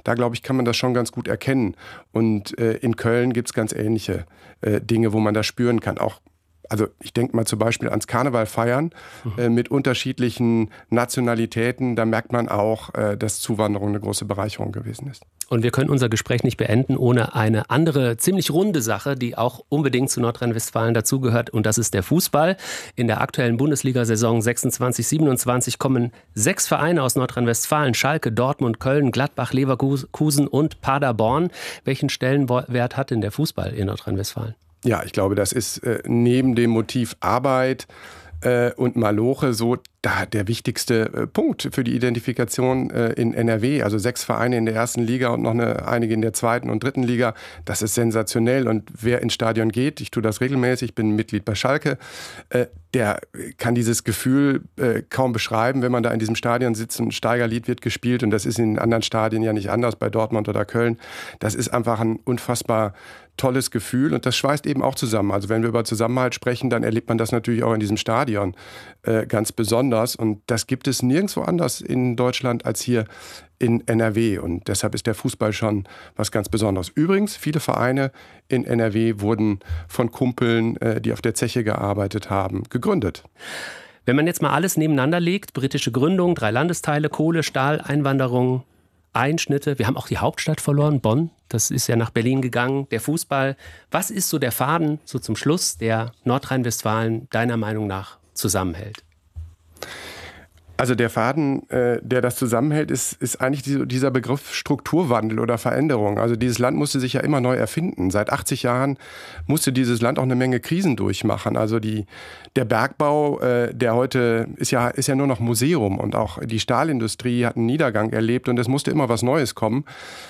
Da, glaube ich, kann man das schon ganz gut erkennen. Und in Köln gibt es ganz ähnliche Dinge, wo man das spüren kann. Auch, also ich denke mal zum Beispiel ans Karneval feiern mit unterschiedlichen Nationalitäten. Da merkt man auch, dass Zuwanderung eine große Bereicherung gewesen ist. Und wir können unser Gespräch nicht beenden ohne eine andere, ziemlich runde Sache, die auch unbedingt zu Nordrhein-Westfalen dazugehört. Und das ist der Fußball. In der aktuellen Bundesliga-Saison 26/27 kommen 6 Vereine aus Nordrhein-Westfalen: Schalke, Dortmund, Köln, Gladbach, Leverkusen und Paderborn. Welchen Stellenwert hat denn der Fußball in Nordrhein-Westfalen? Ja, ich glaube, das ist neben dem Motiv Arbeit und Maloche so der wichtigste Punkt für die Identifikation in NRW. Also 6 Vereine in der ersten Liga und noch einige in der zweiten und dritten Liga. Das ist sensationell. Und wer ins Stadion geht, ich tue das regelmäßig, bin Mitglied bei Schalke, der kann dieses Gefühl kaum beschreiben, wenn man da in diesem Stadion sitzt und ein Steigerlied wird gespielt. Und das ist in anderen Stadien ja nicht anders, bei Dortmund oder Köln. Das ist einfach ein unfassbar tolles Gefühl und das schweißt eben auch zusammen. Also wenn wir über Zusammenhalt sprechen, dann erlebt man das natürlich auch in diesem Stadion ganz besonders und das gibt es nirgendwo anders in Deutschland als hier in NRW und deshalb ist der Fußball schon was ganz Besonderes. Übrigens, viele Vereine in NRW wurden von Kumpeln, die auf der Zeche gearbeitet haben, gegründet. Wenn man jetzt mal alles nebeneinander legt, britische Gründung, 3 Landesteile, Kohle, Stahl, Einwanderung, Einschnitte. Wir haben auch die Hauptstadt verloren, Bonn. Das ist ja nach Berlin gegangen. Der Fußball. Was ist so der Faden, so zum Schluss, der Nordrhein-Westfalen deiner Meinung nach zusammenhält? Also der Faden, der das zusammenhält, ist eigentlich dieser Begriff Strukturwandel oder Veränderung. Also dieses Land musste sich ja immer neu erfinden. Seit 80 Jahren musste dieses Land auch eine Menge Krisen durchmachen. Also der Bergbau, der heute ist ja nur noch Museum und auch die Stahlindustrie hat einen Niedergang erlebt und es musste immer was Neues kommen.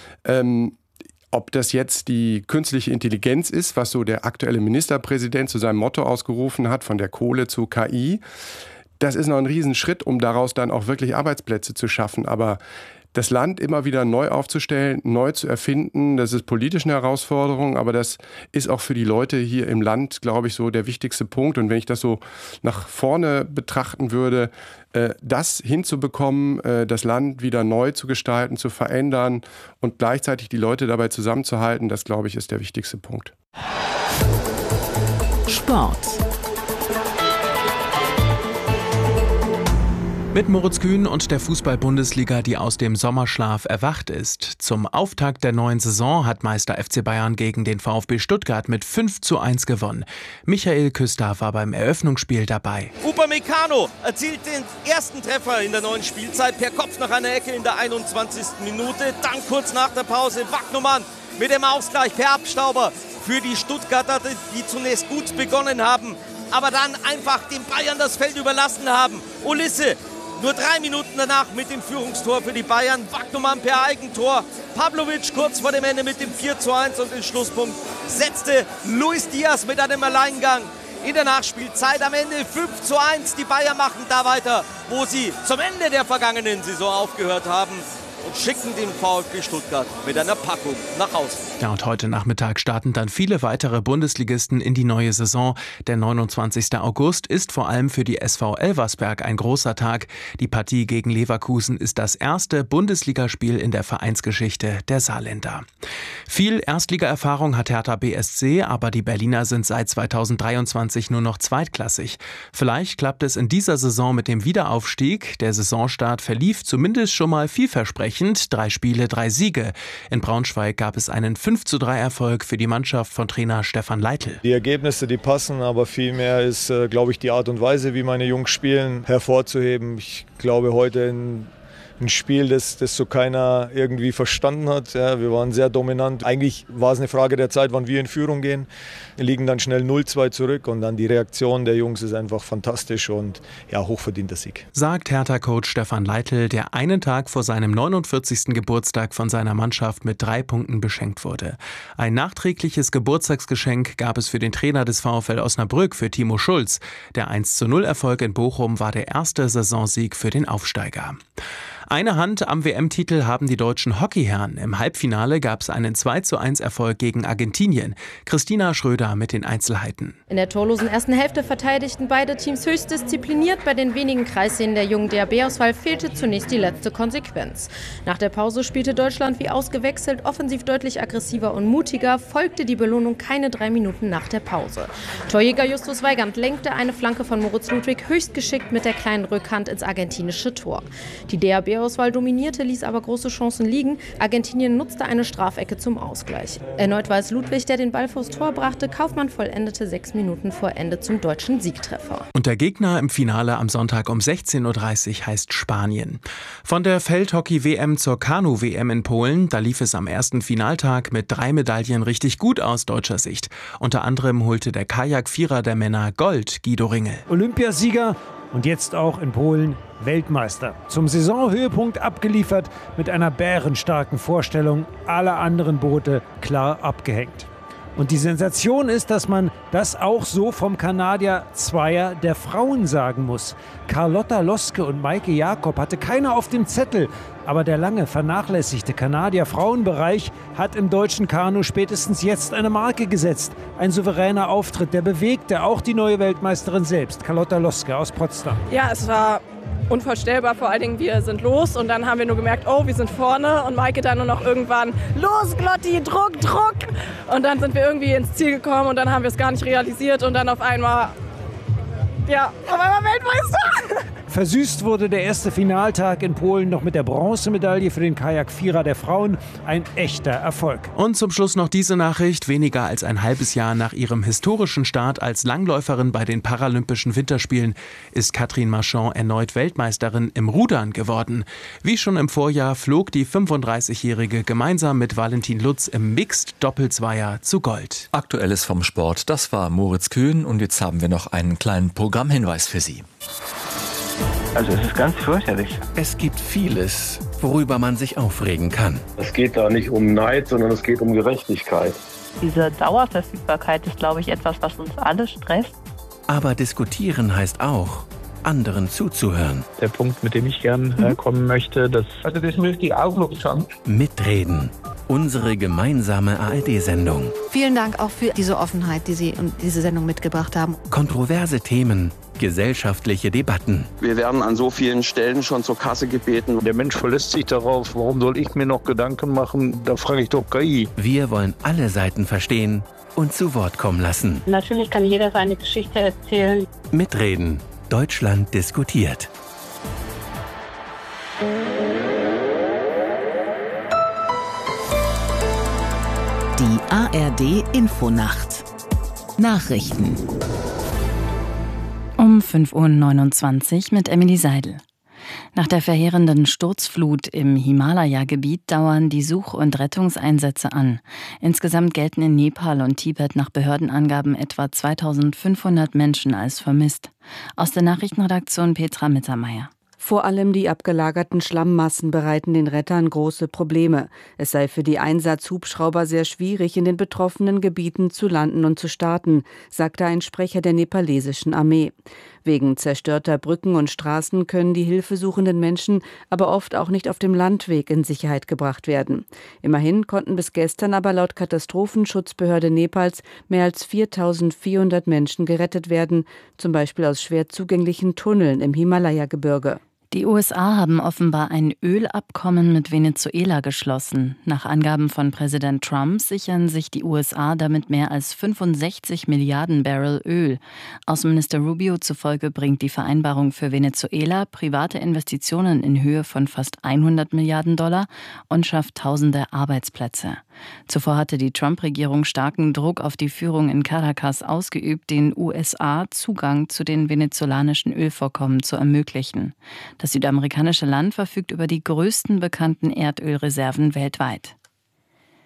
Ob das jetzt die künstliche Intelligenz ist, was so der aktuelle Ministerpräsident zu seinem Motto ausgerufen hat, von der Kohle zu KI, das ist noch ein Riesenschritt, um daraus dann auch wirklich Arbeitsplätze zu schaffen. Aber das Land immer wieder neu aufzustellen, neu zu erfinden, das ist politisch eine Herausforderung, aber das ist auch für die Leute hier im Land, glaube ich, so der wichtigste Punkt. Und wenn ich das so nach vorne betrachten würde, das hinzubekommen, das Land wieder neu zu gestalten, zu verändern und gleichzeitig die Leute dabei zusammenzuhalten, das, glaube ich, ist der wichtigste Punkt. Sport. Mit Moritz Kühn und der Fußball-Bundesliga, die aus dem Sommerschlaf erwacht ist. Zum Auftakt der neuen Saison hat Meister FC Bayern gegen den VfB Stuttgart mit 5:1 gewonnen. Michael Küster war beim Eröffnungsspiel dabei. Upamecano erzielt den ersten Treffer in der neuen Spielzeit per Kopf nach einer Ecke in der 21. Minute. Dann kurz nach der Pause Wagnumann mit dem Ausgleich per Abstauber für die Stuttgarter, die zunächst gut begonnen haben, aber dann einfach den Bayern das Feld überlassen haben. Olisse nur 3 Minuten danach mit dem Führungstor für die Bayern. Wagnumann per Eigentor. Pavlovic kurz vor dem Ende mit dem 4:1 und den Schlusspunkt setzte Luis Diaz mit einem Alleingang in der Nachspielzeit. Am Ende 5:1. Die Bayern machen da weiter, wo sie zum Ende der vergangenen Saison aufgehört haben. Und schicken den VfB Stuttgart mit einer Packung nach Hause. Ja, und heute Nachmittag starten dann viele weitere Bundesligisten in die neue Saison. Der 29. August ist vor allem für die SV Elversberg ein großer Tag. Die Partie gegen Leverkusen ist das erste Bundesligaspiel in der Vereinsgeschichte der Saarländer. Viel Erstligaerfahrung hat Hertha BSC, aber die Berliner sind seit 2023 nur noch zweitklassig. Vielleicht klappt es in dieser Saison mit dem Wiederaufstieg. Der Saisonstart verlief zumindest schon mal vielversprechend. 3 Spiele, 3 Siege. In Braunschweig gab es einen 5:3 Erfolg für die Mannschaft von Trainer Stefan Leitl. Die Ergebnisse, die passen, aber vielmehr ist, glaube ich, die Art und Weise, wie meine Jungs spielen, hervorzuheben. Ich glaube, heute ein Spiel, das so keiner irgendwie verstanden hat. Ja, wir waren sehr dominant. Eigentlich war es eine Frage der Zeit, wann wir in Führung gehen. Wir liegen dann schnell 0:2 zurück und dann die Reaktion der Jungs ist einfach fantastisch und ja, hochverdienter Sieg. Sagt Hertha-Coach Stefan Leitl, der einen Tag vor seinem 49. Geburtstag von seiner Mannschaft mit 3 Punkten beschenkt wurde. Ein nachträgliches Geburtstagsgeschenk gab es für den Trainer des VfL Osnabrück, für Timo Schulz. Der 1:0 Erfolg in Bochum war der erste Saisonsieg für den Aufsteiger. Eine Hand am WM-Titel haben die deutschen Hockeyherren. Im Halbfinale gab es einen 2:1-Erfolg gegen Argentinien. Christina Schröder mit den Einzelheiten. In der torlosen ersten Hälfte verteidigten beide Teams höchst diszipliniert. Bei den wenigen Kreissälen der jungen DHB-Auswahl fehlte zunächst die letzte Konsequenz. Nach der Pause spielte Deutschland wie ausgewechselt, offensiv deutlich aggressiver und mutiger, folgte die Belohnung keine 3 Minuten nach der Pause. Torjäger Justus Weigand lenkte eine Flanke von Moritz Ludwig höchst geschickt mit der kleinen Rückhand ins argentinische Tor. Die DHB-Auswahl dominierte, ließ aber große Chancen liegen. Argentinien nutzte eine Strafecke zum Ausgleich. Erneut war es Ludwig, der den Ball vors Tor brachte. Kaufmann vollendete 6 Minuten vor Ende zum deutschen Siegtreffer. Und der Gegner im Finale am Sonntag um 16:30 Uhr heißt Spanien. Von der Feldhockey-WM zur Kanu-WM in Polen, da lief es am ersten Finaltag mit 3 Medaillen richtig gut aus deutscher Sicht. Unter anderem holte der Kajak-Vierer der Männer Gold, Guido Ringel. Olympiasieger und jetzt auch in Polen Weltmeister. Zum Saisonhöhepunkt abgeliefert mit einer bärenstarken Vorstellung, alle anderen Boote klar abgehängt. Und die Sensation ist, dass man das auch so vom Kanadier Zweier der Frauen sagen muss. Carlotta Loske und Maike Jakob hatte keiner auf dem Zettel. Aber der lange vernachlässigte Kanadier-Frauenbereich hat im deutschen Kanu spätestens jetzt eine Marke gesetzt. Ein souveräner Auftritt, der bewegte auch die neue Weltmeisterin selbst, Carlotta Loske aus Potsdam. Ja, es war unvorstellbar, vor allen Dingen wir sind los und dann haben wir nur gemerkt, oh, wir sind vorne und Maike dann nur noch irgendwann, los Glotti, Druck, Druck und dann sind wir irgendwie ins Ziel gekommen und dann haben wir es gar nicht realisiert und dann auf einmal Weltmeister! Versüßt wurde der erste Finaltag in Polen noch mit der Bronzemedaille für den Kajak-Vierer der Frauen. Ein echter Erfolg. Und zum Schluss noch diese Nachricht. Weniger als ein halbes Jahr nach ihrem historischen Start als Langläuferin bei den Paralympischen Winterspielen ist Catherine Marchand erneut Weltmeisterin im Rudern geworden. Wie schon im Vorjahr flog die 35-Jährige gemeinsam mit Valentin Lutz im Mixed-Doppelzweier zu Gold. Aktuelles vom Sport, das war Moritz Köhn und jetzt haben wir noch einen kleinen Programmhinweis für Sie. Also es ist ganz fürchterlich. Es gibt vieles, worüber man sich aufregen kann. Es geht da nicht um Neid, sondern es geht um Gerechtigkeit. Diese Dauerverfügbarkeit ist, glaube ich, etwas, was uns alle stresst. Aber diskutieren heißt auch, anderen zuzuhören. Der Punkt, mit dem ich gern kommen möchte, das möchte ich auch noch sagen. Mitreden. Unsere gemeinsame ARD-Sendung. Vielen Dank auch für diese Offenheit, die Sie in diese Sendung mitgebracht haben. Kontroverse Themen, gesellschaftliche Debatten. Wir werden an so vielen Stellen schon zur Kasse gebeten. Der Mensch verlässt sich darauf, warum soll ich mir noch Gedanken machen? Da frage ich doch KI. Wir wollen alle Seiten verstehen und zu Wort kommen lassen. Natürlich kann jeder seine Geschichte erzählen. Mitreden. Deutschland diskutiert. Die ARD-Infonacht. Nachrichten. Um 5:29 Uhr mit Emily Seidel. Nach der verheerenden Sturzflut im Himalaya-Gebiet dauern die Such- und Rettungseinsätze an. Insgesamt gelten in Nepal und Tibet nach Behördenangaben etwa 2500 Menschen als vermisst. Aus der Nachrichtenredaktion Petra Mittermeier. Vor allem die abgelagerten Schlammmassen bereiten den Rettern große Probleme. Es sei für die Einsatzhubschrauber sehr schwierig, in den betroffenen Gebieten zu landen und zu starten, sagte ein Sprecher der nepalesischen Armee. Wegen zerstörter Brücken und Straßen können die hilfesuchenden Menschen aber oft auch nicht auf dem Landweg in Sicherheit gebracht werden. Immerhin konnten bis gestern aber laut Katastrophenschutzbehörde Nepals mehr als 4.400 Menschen gerettet werden, zum Beispiel aus schwer zugänglichen Tunneln im Himalaya-Gebirge. Die USA haben offenbar ein Ölabkommen mit Venezuela geschlossen. Nach Angaben von Präsident Trump sichern sich die USA damit mehr als 65 Milliarden Barrel Öl. Außenminister Rubio zufolge bringt die Vereinbarung für Venezuela private Investitionen in Höhe von fast 100 Milliarden Dollar und schafft tausende Arbeitsplätze. Zuvor hatte die Trump-Regierung starken Druck auf die Führung in Caracas ausgeübt, den USA Zugang zu den venezolanischen Ölvorkommen zu ermöglichen. Das südamerikanische Land verfügt über die größten bekannten Erdölreserven weltweit.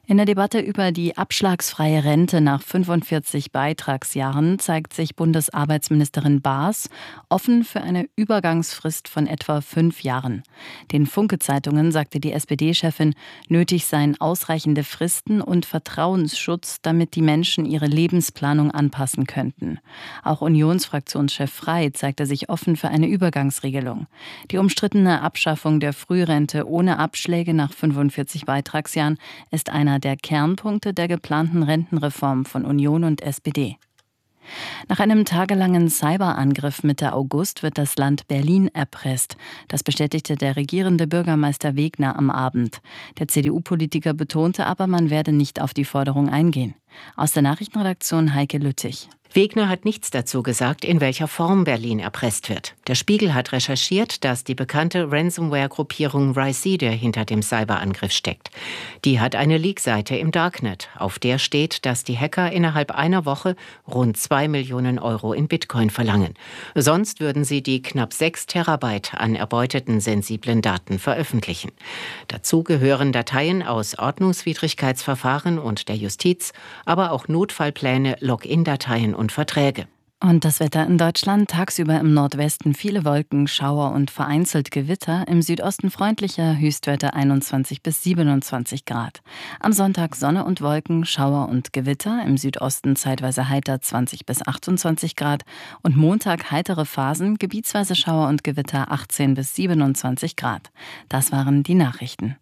In der Debatte über die abschlagsfreie Rente nach 45 Beitragsjahren zeigt sich Bundesarbeitsministerin Baas offen für eine Übergangsfrist von etwa 5 Jahren. Den Funke-Zeitungen sagte die SPD-Chefin, nötig seien ausreichende Fristen und Vertrauensschutz, damit die Menschen ihre Lebensplanung anpassen könnten. Auch Unionsfraktionschef Frey zeigte sich offen für eine Übergangsregelung. Die umstrittene Abschaffung der Frührente ohne Abschläge nach 45 Beitragsjahren ist einer der Kernpunkte der geplanten Rentenreform von Union und SPD. Nach einem tagelangen Cyberangriff Mitte August wird das Land Berlin erpresst. Das bestätigte der regierende Bürgermeister Wegner am Abend. Der CDU-Politiker betonte aber, man werde nicht auf die Forderung eingehen. Aus der Nachrichtenredaktion Heike Lüttich. Wegner hat nichts dazu gesagt, in welcher Form Berlin erpresst wird. Der Spiegel hat recherchiert, dass die bekannte Ransomware-Gruppierung Ricida hinter dem Cyberangriff steckt. Die hat eine Leak-Seite im Darknet, auf der steht, dass die Hacker innerhalb einer Woche rund 2 Millionen Euro in Bitcoin verlangen. Sonst würden sie die knapp 6 Terabyte an erbeuteten sensiblen Daten veröffentlichen. Dazu gehören Dateien aus Ordnungswidrigkeitsverfahren und der Justiz, aber auch Notfallpläne, Login-Dateien und Verträge. Und das Wetter in Deutschland: tagsüber im Nordwesten viele Wolken, Schauer und vereinzelt Gewitter, im Südosten freundlicher, Höchstwerte 21 bis 27 Grad. Am Sonntag Sonne und Wolken, Schauer und Gewitter, im Südosten zeitweise heiter 20 bis 28 Grad und Montag heitere Phasen, gebietsweise Schauer und Gewitter 18 bis 27 Grad. Das waren die Nachrichten.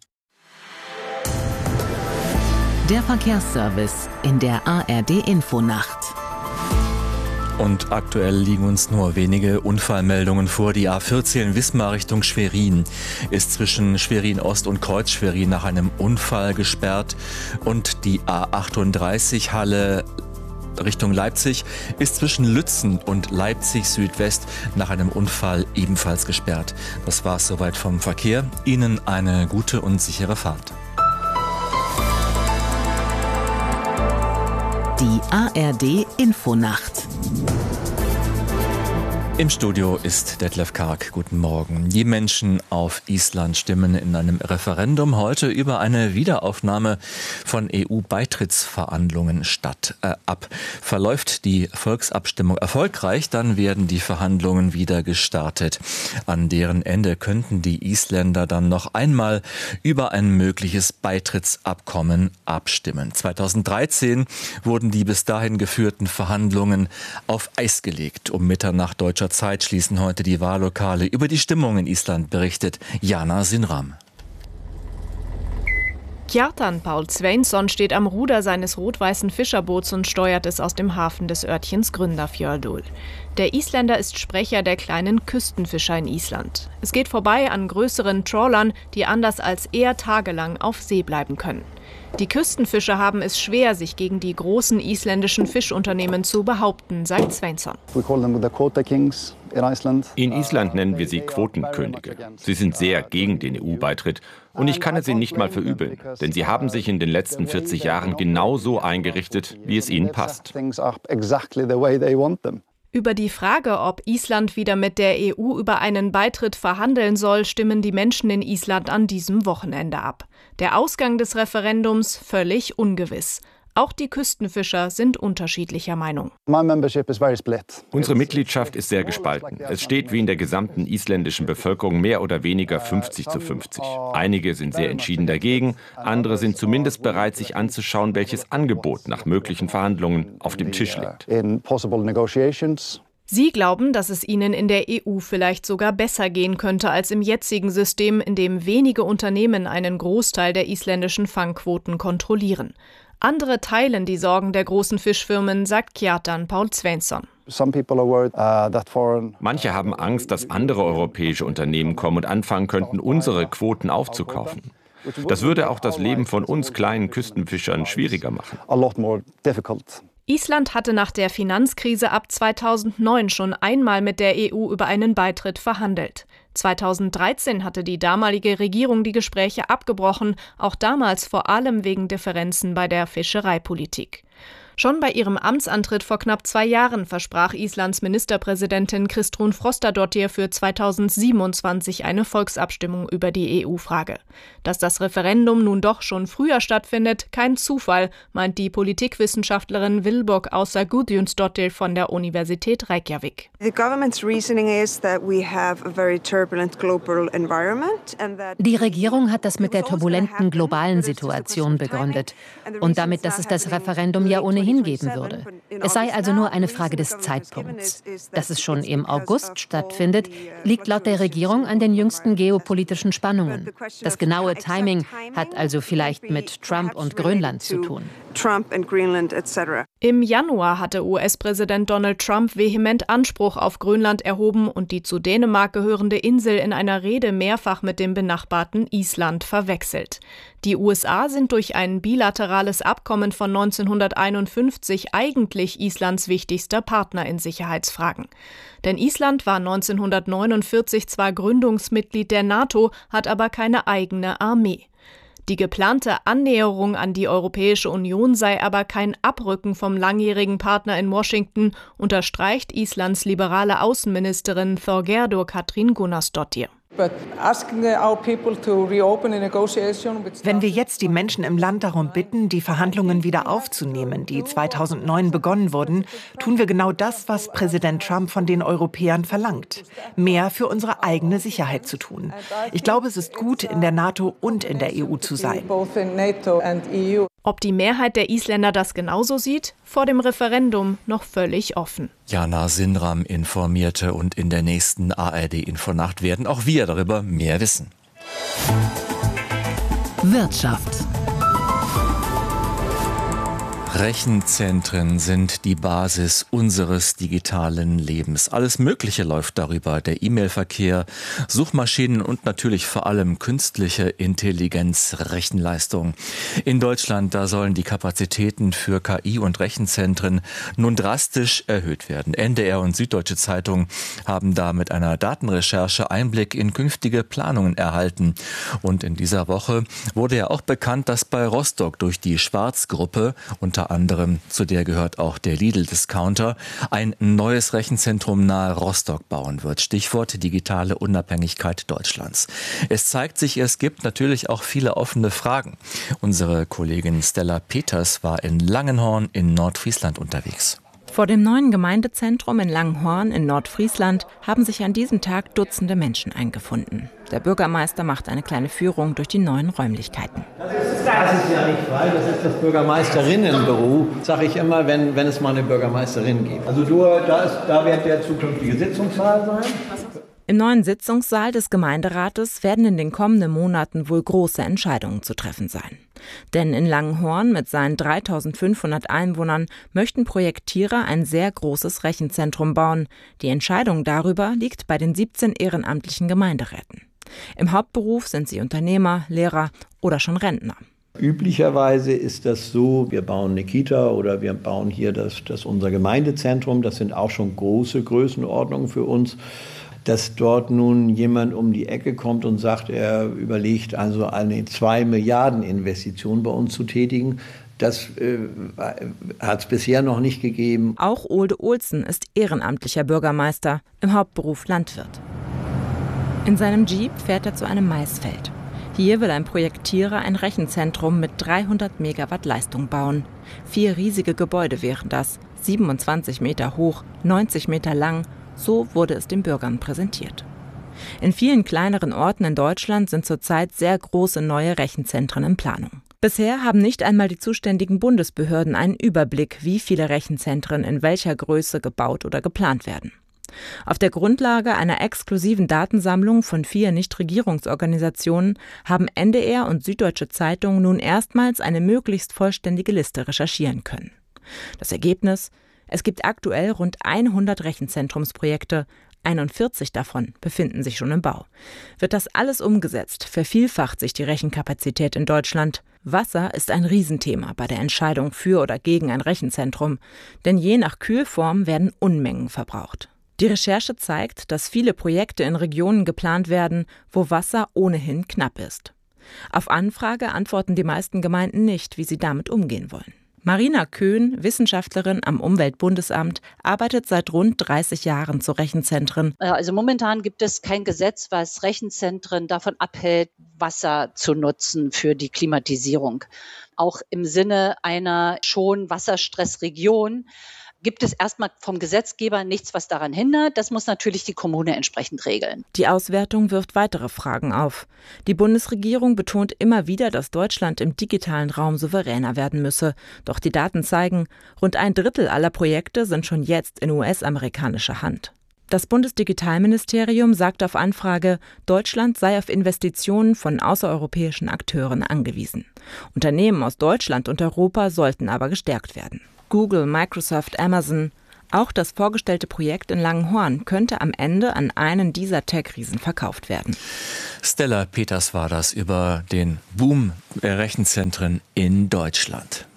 Der Verkehrsservice in der ARD-Infonacht. Und aktuell liegen uns nur wenige Unfallmeldungen vor. Die A14 Wismar Richtung Schwerin ist zwischen Schwerin Ost und Kreuz Schwerin nach einem Unfall gesperrt. Und die A38 Halle Richtung Leipzig ist zwischen Lützen und Leipzig Südwest nach einem Unfall ebenfalls gesperrt. Das war's soweit vom Verkehr. Ihnen eine gute und sichere Fahrt. Die ARD-Infonacht. Im Studio ist Detlef Karg. Guten Morgen. Die Menschen auf Island stimmen in einem Referendum heute über eine Wiederaufnahme von EU-Beitrittsverhandlungen ab. Verläuft die Volksabstimmung erfolgreich, dann werden die Verhandlungen wieder gestartet. An deren Ende könnten die Isländer dann noch einmal über ein mögliches Beitrittsabkommen abstimmen. 2013 wurden die bis dahin geführten Verhandlungen auf Eis gelegt. Um Mitternacht deutscher Zeit schließen heute die Wahllokale. Über die Stimmung in Island berichtet Jana Sinram. Kjartan Paul Sveinsson steht am Ruder seines rot-weißen Fischerboots und steuert es aus dem Hafen des Örtchens Grundarfjörður. Der Isländer ist Sprecher der kleinen Küstenfischer in Island. Es geht vorbei an größeren Trawlern, die anders als er tagelang auf See bleiben können. Die Küstenfischer haben es schwer, sich gegen die großen isländischen Fischunternehmen zu behaupten, sagt Sveinsson. In Island nennen wir sie Quotenkönige. Sie sind sehr gegen den EU-Beitritt und ich kann es ihnen nicht mal verübeln, denn sie haben sich in den letzten 40 Jahren genauso eingerichtet, wie es ihnen passt. Über die Frage, ob Island wieder mit der EU über einen Beitritt verhandeln soll, stimmen die Menschen in Island an diesem Wochenende ab. Der Ausgang des Referendums völlig ungewiss. Auch die Küstenfischer sind unterschiedlicher Meinung. Unsere Mitgliedschaft ist sehr gespalten. Es steht wie in der gesamten isländischen Bevölkerung mehr oder weniger 50-50. Einige sind sehr entschieden dagegen, andere sind zumindest bereit, sich anzuschauen, welches Angebot nach möglichen Verhandlungen auf dem Tisch liegt. Sie glauben, dass es ihnen in der EU vielleicht sogar besser gehen könnte als im jetzigen System, in dem wenige Unternehmen einen Großteil der isländischen Fangquoten kontrollieren. Andere teilen die Sorgen der großen Fischfirmen, sagt Kjartan Paul Sveinsson. Manche haben Angst, dass andere europäische Unternehmen kommen und anfangen könnten, unsere Quoten aufzukaufen. Das würde auch das Leben von uns kleinen Küstenfischern schwieriger machen. Island hatte nach der Finanzkrise ab 2009 schon einmal mit der EU über einen Beitritt verhandelt. 2013 hatte die damalige Regierung die Gespräche abgebrochen, auch damals vor allem wegen Differenzen bei der Fischereipolitik. Schon bei ihrem Amtsantritt vor knapp 2 Jahren versprach Islands Ministerpräsidentin Kristrún Frostadóttir für 2027 eine Volksabstimmung über die EU-Frage. Dass das Referendum nun doch schon früher stattfindet, kein Zufall, meint die Politikwissenschaftlerin Vilborg Ása Guðjónsdóttir von der Universität Reykjavik. Die Regierung hat das mit der turbulenten globalen Situation begründet und damit, dass es das Referendum ja ohnehin geben würde. Es sei also nur eine Frage des Zeitpunkts. Dass es schon im August stattfindet, liegt laut der Regierung an den jüngsten geopolitischen Spannungen. Das genaue Timing hat also vielleicht mit Trump und Grönland zu tun. Im Januar hatte US-Präsident Donald Trump vehement Anspruch auf Grönland erhoben und die zu Dänemark gehörende Insel in einer Rede mehrfach mit dem benachbarten Island verwechselt. Die USA sind durch ein bilaterales Abkommen von 1951 eigentlich Islands wichtigster Partner in Sicherheitsfragen. Denn Island war 1949 zwar Gründungsmitglied der NATO, hat aber keine eigene Armee. Die geplante Annäherung an die Europäische Union sei aber kein Abrücken vom langjährigen Partner in Washington, unterstreicht Islands liberale Außenministerin Þorgerður Katrín Gunnarsdóttir. Wenn wir jetzt die Menschen im Land darum bitten, die Verhandlungen wieder aufzunehmen, die 2009 begonnen wurden, tun wir genau das, was Präsident Trump von den Europäern verlangt: mehr für unsere eigene Sicherheit zu tun. Ich glaube, es ist gut, in der NATO und in der EU zu sein. Ob die Mehrheit der Isländer das genauso sieht? Vor dem Referendum noch völlig offen. Jana Sinram informierte und in der nächsten ARD-Infonacht werden auch wir darüber mehr wissen. Wirtschaft. Rechenzentren sind die Basis unseres digitalen Lebens. Alles Mögliche läuft darüber. Der E-Mail-Verkehr, Suchmaschinen und natürlich vor allem künstliche Intelligenz, Rechenleistung. In Deutschland, da sollen die Kapazitäten für KI und Rechenzentren nun drastisch erhöht werden. NDR und Süddeutsche Zeitung haben da mit einer Datenrecherche Einblick in künftige Planungen erhalten. Und in dieser Woche wurde ja auch bekannt, dass bei Rostock durch die Schwarz-Gruppe, unter anderem, zu der gehört auch der Lidl-Discounter, ein neues Rechenzentrum nahe Rostock bauen wird. Stichwort digitale Unabhängigkeit Deutschlands. Es zeigt sich, es gibt natürlich auch viele offene Fragen. Unsere Kollegin Stella Peters war in Langenhorn in Nordfriesland unterwegs. Vor dem neuen Gemeindezentrum in Langenhorn in Nordfriesland haben sich an diesem Tag Dutzende Menschen eingefunden. Der Bürgermeister macht eine kleine Führung durch die neuen Räumlichkeiten. Das ist ja nicht frei, das ist das Bürgermeisterinnenbüro, sage ich immer, wenn es mal eine Bürgermeisterin gibt. Also da wird der zukünftige Sitzungssaal sein. Im neuen Sitzungssaal des Gemeinderates werden in den kommenden Monaten wohl große Entscheidungen zu treffen sein. Denn in Langenhorn mit seinen 3.500 Einwohnern möchten Projektierer ein sehr großes Rechenzentrum bauen. Die Entscheidung darüber liegt bei den 17 ehrenamtlichen Gemeinderäten. Im Hauptberuf sind sie Unternehmer, Lehrer oder schon Rentner. Üblicherweise ist das so, wir bauen eine Kita oder wir bauen hier unser Gemeindezentrum. Das sind auch schon große Größenordnungen für uns. Dass dort nun jemand um die Ecke kommt und sagt, er überlegt also eine 2 Milliarden Investition bei uns zu tätigen, das hat es bisher noch nicht gegeben. Auch Olde Olsen ist ehrenamtlicher Bürgermeister, im Hauptberuf Landwirt. In seinem Jeep fährt er zu einem Maisfeld. Hier will ein Projektierer ein Rechenzentrum mit 300 Megawatt Leistung bauen. 4 riesige Gebäude wären das, 27 Meter hoch, 90 Meter lang. So wurde es den Bürgern präsentiert. In vielen kleineren Orten in Deutschland sind zurzeit sehr große neue Rechenzentren in Planung. Bisher haben nicht einmal die zuständigen Bundesbehörden einen Überblick, wie viele Rechenzentren in welcher Größe gebaut oder geplant werden. Auf der Grundlage einer exklusiven Datensammlung von 4 Nichtregierungsorganisationen haben NDR und Süddeutsche Zeitung nun erstmals eine möglichst vollständige Liste recherchieren können. Das Ergebnis: Es gibt aktuell rund 100 Rechenzentrumsprojekte, 41 davon befinden sich schon im Bau. Wird das alles umgesetzt, vervielfacht sich die Rechenkapazität in Deutschland. Wasser ist ein Riesenthema bei der Entscheidung für oder gegen ein Rechenzentrum, denn je nach Kühlform werden Unmengen verbraucht. Die Recherche zeigt, dass viele Projekte in Regionen geplant werden, wo Wasser ohnehin knapp ist. Auf Anfrage antworten die meisten Gemeinden nicht, wie sie damit umgehen wollen. Marina Köhn, Wissenschaftlerin am Umweltbundesamt, arbeitet seit rund 30 Jahren zu Rechenzentren. Also momentan gibt es kein Gesetz, was Rechenzentren davon abhält, Wasser zu nutzen für die Klimatisierung. Auch im Sinne einer schon Wasserstressregion gibt es erstmal vom Gesetzgeber nichts, was daran hindert. Das muss natürlich die Kommune entsprechend regeln. Die Auswertung wirft weitere Fragen auf. Die Bundesregierung betont immer wieder, dass Deutschland im digitalen Raum souveräner werden müsse. Doch die Daten zeigen, rund 1/3 aller Projekte sind schon jetzt in US-amerikanischer Hand. Das Bundesdigitalministerium sagt auf Anfrage, Deutschland sei auf Investitionen von außereuropäischen Akteuren angewiesen. Unternehmen aus Deutschland und Europa sollten aber gestärkt werden. Google, Microsoft, Amazon. Auch das vorgestellte Projekt in Langenhorn könnte am Ende an einen dieser Tech-Riesen verkauft werden. Stella Peters war das über den Boom der Rechenzentren in Deutschland.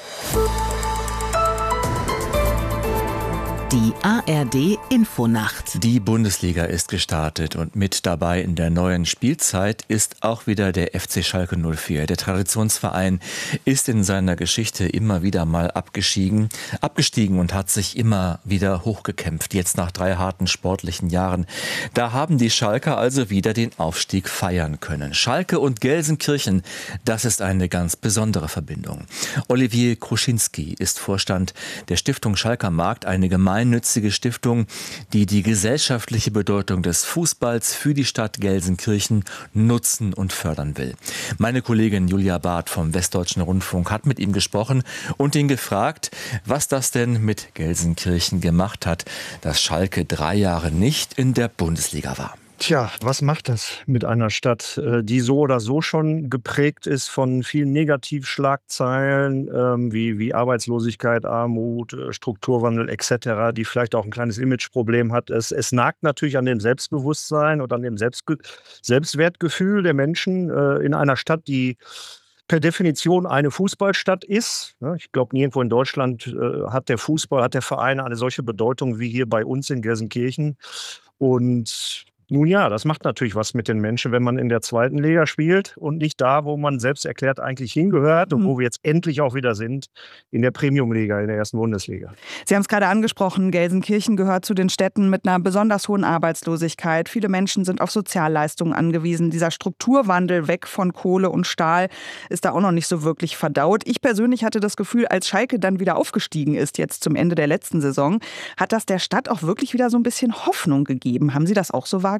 Die ARD Infonacht. Die Bundesliga ist gestartet und mit dabei in der neuen Spielzeit ist auch wieder der FC Schalke 04. Der Traditionsverein ist in seiner Geschichte immer wieder mal abgestiegen und hat sich immer wieder hochgekämpft. Jetzt nach 3 harten sportlichen Jahren. Da haben die Schalker also wieder den Aufstieg feiern können. Schalke und Gelsenkirchen, das ist eine ganz besondere Verbindung. Olivier Kruschinski ist Vorstand der Stiftung Schalker Markt, eine gemeinnützige Stiftung, die die gesellschaftliche Bedeutung des Fußballs für die Stadt Gelsenkirchen nutzen und fördern will. Meine Kollegin Julia Barth vom Westdeutschen Rundfunk hat mit ihm gesprochen und ihn gefragt, was das denn mit Gelsenkirchen gemacht hat, dass Schalke 3 Jahre nicht in der Bundesliga war. Tja, was macht das mit einer Stadt, die so oder so schon geprägt ist von vielen Negativschlagzeilen wie Arbeitslosigkeit, Armut, Strukturwandel etc., die vielleicht auch ein kleines Imageproblem hat. Es nagt natürlich an dem Selbstbewusstsein und an dem Selbstwertgefühl der Menschen in einer Stadt, die per Definition eine Fußballstadt ist. Ich glaube, nirgendwo in Deutschland hat der Verein eine solche Bedeutung wie hier bei uns in Gelsenkirchen. Und nun ja, das macht natürlich was mit den Menschen, wenn man in der 2. Liga spielt und nicht da, wo man selbst erklärt eigentlich hingehört und wo wir jetzt endlich auch wieder sind, in der Premium-Liga, in der 1. Bundesliga. Sie haben es gerade angesprochen, Gelsenkirchen gehört zu den Städten mit einer besonders hohen Arbeitslosigkeit. Viele Menschen sind auf Sozialleistungen angewiesen. Dieser Strukturwandel weg von Kohle und Stahl ist da auch noch nicht so wirklich verdaut. Ich persönlich hatte das Gefühl, als Schalke dann wieder aufgestiegen ist, jetzt zum Ende der letzten Saison, hat das der Stadt auch wirklich wieder so ein bisschen Hoffnung gegeben. Haben Sie das auch so wahrgenommen?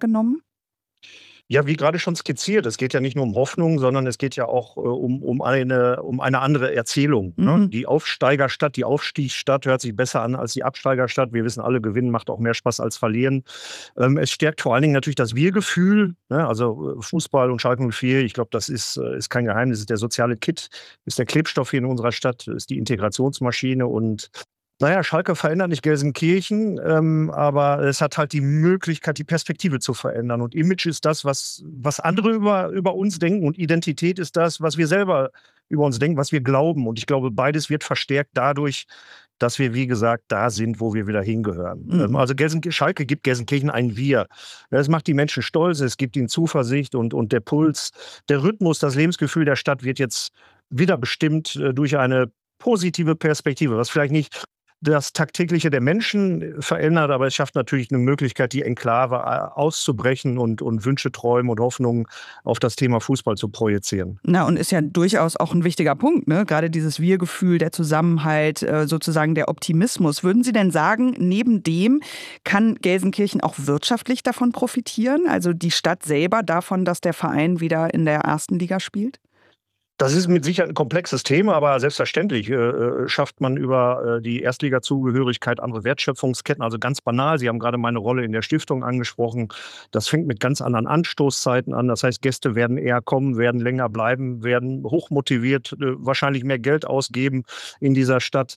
Ja, wie gerade schon skizziert, es geht ja nicht nur um Hoffnung, sondern es geht ja auch um eine andere Erzählung. Ne? Die Aufsteigerstadt, die Aufstiegsstadt hört sich besser an als die Absteigerstadt. Wir wissen alle, Gewinnen macht auch mehr Spaß als Verlieren. Es stärkt vor allen Dingen natürlich das Wir-Gefühl. Ne? Also Fußball und Schalke 04, ich glaube, das ist kein Geheimnis. Das ist der soziale Kit, ist der Klebstoff hier in unserer Stadt, ist die Integrationsmaschine und naja, Schalke verändert nicht Gelsenkirchen, aber es hat halt die Möglichkeit, die Perspektive zu verändern. Und Image ist das, was andere über uns denken und Identität ist das, was wir selber über uns denken, was wir glauben. Und ich glaube, beides wird verstärkt dadurch, dass wir, wie gesagt, da sind, wo wir wieder hingehören. Also Schalke gibt Gelsenkirchen ein Wir. Es macht die Menschen stolz, es gibt ihnen Zuversicht und der Puls, der Rhythmus, das Lebensgefühl der Stadt wird jetzt wieder bestimmt durch eine positive Perspektive, was vielleicht nicht das Tagtägliche der Menschen verändert, aber es schafft natürlich eine Möglichkeit, die Enklave auszubrechen und Wünsche, Träume und Hoffnungen auf das Thema Fußball zu projizieren. Na, und ist ja durchaus auch ein wichtiger Punkt, ne? Gerade dieses Wir-Gefühl, der Zusammenhalt, sozusagen der Optimismus. Würden Sie denn sagen, neben dem kann Gelsenkirchen auch wirtschaftlich davon profitieren? Also die Stadt selber davon, dass der Verein wieder in der 1. Liga spielt? Das ist mit Sicherheit ein komplexes Thema, aber selbstverständlich schafft man über die Erstliga-Zugehörigkeit andere Wertschöpfungsketten. Also ganz banal, Sie haben gerade meine Rolle in der Stiftung angesprochen. Das fängt mit ganz anderen Anstoßzeiten an. Das heißt, Gäste werden eher kommen, werden länger bleiben, werden hochmotiviert, wahrscheinlich mehr Geld ausgeben in dieser Stadt.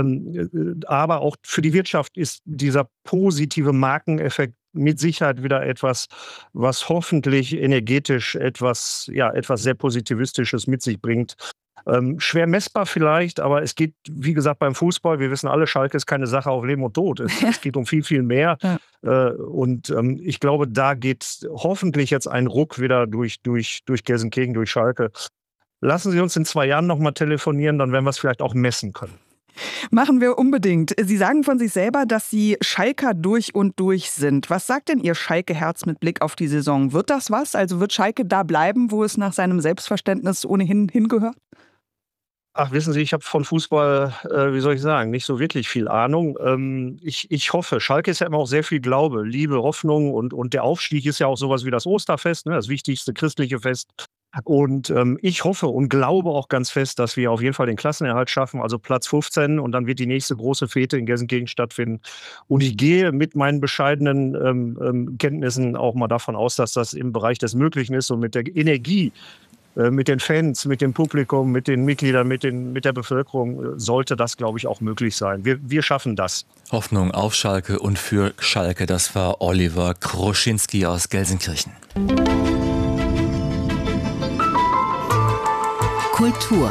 Aber auch für die Wirtschaft ist dieser positive Markeneffekt mit Sicherheit wieder etwas, was hoffentlich energetisch etwas sehr Positivistisches mit sich bringt. Schwer messbar vielleicht, aber es geht, wie gesagt, beim Fußball, wir wissen alle, Schalke ist keine Sache auf Leben und Tod. Es geht um viel, viel mehr. Ja. Und ich glaube, da geht hoffentlich jetzt ein Ruck wieder durch Gelsenkirchen, durch Schalke. lassen Sie uns in 2 Jahren nochmal telefonieren, dann werden wir es vielleicht auch messen können. Machen wir unbedingt. Sie sagen von sich selber, dass Sie Schalker durch und durch sind. Was sagt denn Ihr Schalke-Herz mit Blick auf die Saison? Wird das was? Also wird Schalke da bleiben, wo es nach seinem Selbstverständnis ohnehin hingehört? Ach, wissen Sie, ich habe von Fußball, nicht so wirklich viel Ahnung. Ich hoffe, Schalke ist ja immer auch sehr viel Glaube, Liebe, Hoffnung und der Aufstieg ist ja auch sowas wie das Osterfest, ne, das wichtigste christliche Fest. Und ich hoffe und glaube auch ganz fest, dass wir auf jeden Fall den Klassenerhalt schaffen, also Platz 15 und dann wird die nächste große Fete in Gelsenkirchen stattfinden. Und ich gehe mit meinen bescheidenen Kenntnissen auch mal davon aus, dass das im Bereich des Möglichen ist und mit der Energie, mit den Fans, mit dem Publikum, mit den Mitgliedern, mit der Bevölkerung sollte das, glaube ich, auch möglich sein. Wir schaffen das. Hoffnung auf Schalke und für Schalke, das war Oliver Kroschinski aus Gelsenkirchen. Kultur.